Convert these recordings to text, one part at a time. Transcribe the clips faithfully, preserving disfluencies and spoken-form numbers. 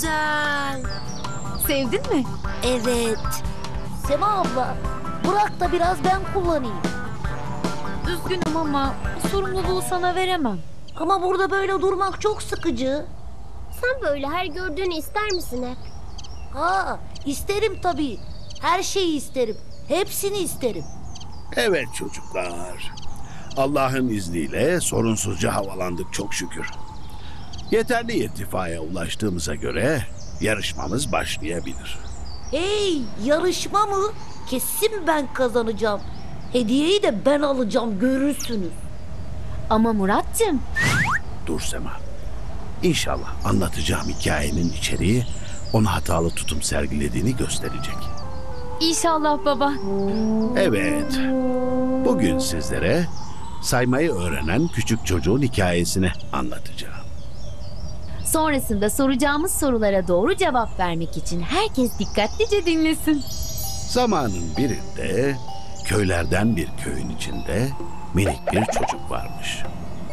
güzel. Sevdin mi? Evet. Sema abla, bırak da biraz ben kullanayım. Üzgünüm ama bu sorumluluğu sana veremem. Ama burada böyle durmak çok sıkıcı. Sen böyle her gördüğünü ister misin hep? Ha, isterim tabii. Her şeyi isterim. Hepsini isterim. Evet çocuklar. Allah'ın izniyle sorunsuzca havalandık çok şükür. Yeterli irtifaya ulaştığımıza göre yarışmamız başlayabilir. Hey, yarışma mı? Kesin ben kazanacağım. Hediyeyi de ben alacağım, görürsünüz. Ama Muratcığım, Dur Sema. İnşallah anlatacağım hikayenin içeriği ona hatalı tutum sergilediğini gösterecek. İnşallah baba. Evet. Bugün sizlere saymayı öğrenen küçük çocuğun hikayesini anlatacağım. Sonrasında soracağımız sorulara doğru cevap vermek için herkes dikkatlice dinlesin. Zamanın birinde köylerden bir köyün içinde minik bir çocuk varmış.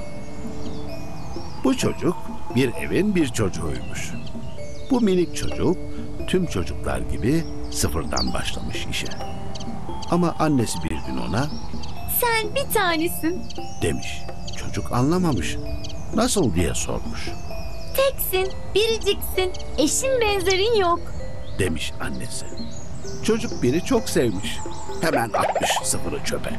Bu çocuk bir evin bir çocuğuymuş. Bu minik çocuk tüm çocuklar gibi sıfırdan başlamış işe. Ama annesi bir gün ona Sen bir tanesin. demiş. Çocuk anlamamış. Nasıl diye sormuş. Teksin, biriciksin, eşin benzerin yok. Demiş annesi. Çocuk biri çok sevmiş. Hemen atmış sıfırı çöpe.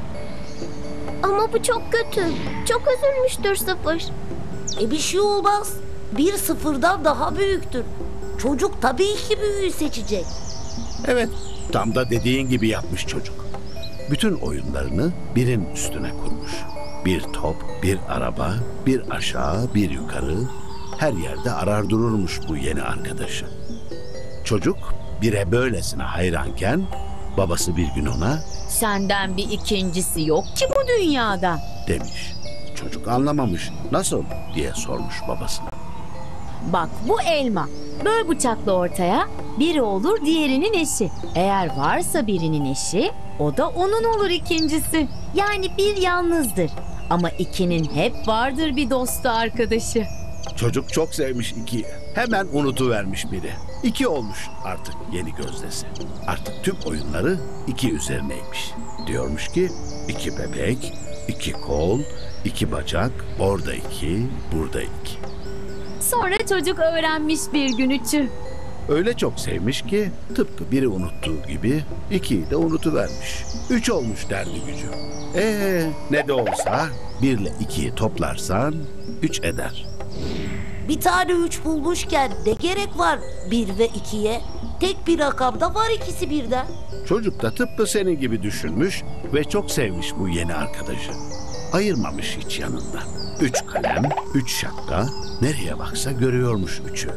Ama bu çok kötü. Çok üzülmüştür Sıfır. E bir şey olmaz. Bir sıfırdan daha büyüktür. Çocuk tabii ki büyüğü seçecek. Evet, tam da dediğin gibi yapmış çocuk. Bütün oyunlarını birin üstüne kurmuş. Bir top, bir araba, bir aşağı, bir yukarı. Her yerde arar dururmuş bu yeni arkadaşı. Çocuk bire böylesine hayranken babası bir gün ona Senden bir ikincisi yok ki bu dünyada. demiş. Çocuk anlamamış. Nasıl diye sormuş babasına. Bak bu elma. Böl bıçakla ortaya, biri olur diğerinin eşi. Eğer varsa birinin eşi, o da onun olur ikincisi. Yani bir yalnızdır. Ama ikinin hep vardır bir dostu arkadaşı. Çocuk çok sevmiş ikiyi. Hemen unutuvermiş biri. İki olmuş artık yeni gözdesi. Artık tüm oyunları iki üzerineymiş. Diyormuş ki iki bebek, iki kol, iki bacak, orada iki, burada iki. Sonra çocuk öğrenmiş bir gün üçü. Öyle çok sevmiş ki tıpkı biri unuttuğu gibi ikiyi de unutuvermiş. Üç olmuş derdi gücü. Ee, ne de olsa birle ikiyi toplarsan üç eder. Bir tane üç bulmuşken ne gerek var bir ve ikiye? Tek bir rakamda var ikisi birden. Çocuk da tıpkı senin gibi düşünmüş ve çok sevmiş bu yeni arkadaşı. Ayırmamış hiç yanından. Üç kalem, üç şapka, nereye baksa görüyormuş üçü.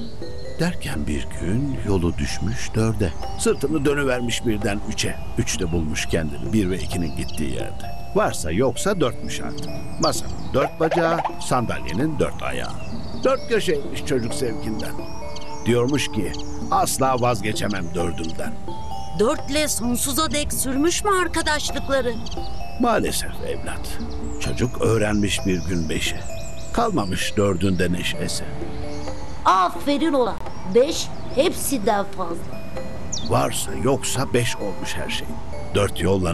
Derken bir gün yolu düşmüş dörde. Sırtını dönüvermiş birden üçe. Üçte bulmuş kendini bir ve ikinin gittiği yerde. Varsa yoksa dörtmüş artık. Masanın dört bacağı, sandalyenin dört ayağı. Dört köşeymiş çocuk sevginden. Diyormuş ki asla vazgeçemem dördümden. Dörtle sonsuza dek sürmüş mü arkadaşlıkları? Maalesef evlat. Çocuk öğrenmiş bir gün beşi. Kalmamış dördünde neşesi. Aferin ona. Beş hepsinden fazla. Varsa yoksa beş olmuş her şey. Dört yolla